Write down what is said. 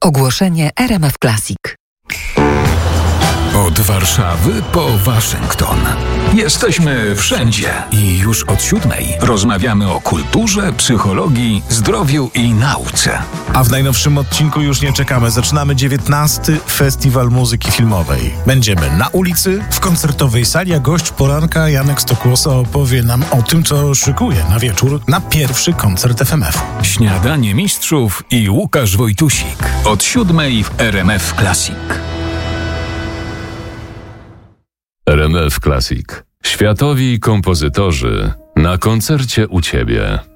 Ogłoszenie RMF Classic. Od Warszawy po Waszyngton. Jesteśmy wszędzie i już od 7:00 rozmawiamy o kulturze, psychologii, zdrowiu i nauce. A w najnowszym odcinku już nie czekamy. Zaczynamy 19. Festiwal Muzyki Filmowej. Będziemy na ulicy, w koncertowej sali, a gość poranka Janek Stokłosa opowie nam o tym, co szykuje na wieczór na pierwszy koncert FMF-u. Śniadanie Mistrzów i Łukasz Wojtusik. Od 7:00 w RMF Classic. RMF Classic. Światowi kompozytorzy na koncercie u Ciebie.